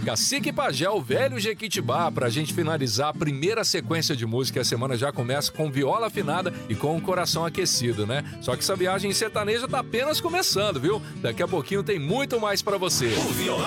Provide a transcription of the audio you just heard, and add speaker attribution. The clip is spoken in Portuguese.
Speaker 1: Cacique Pajé, o velho Jequitibá, pra gente finalizar a primeira sequência de música. A semana já começa com viola afinada e com o coração aquecido, né? Só que essa viagem sertaneja tá apenas começando, viu? Daqui a pouquinho tem muito mais pra você.
Speaker 2: O Violão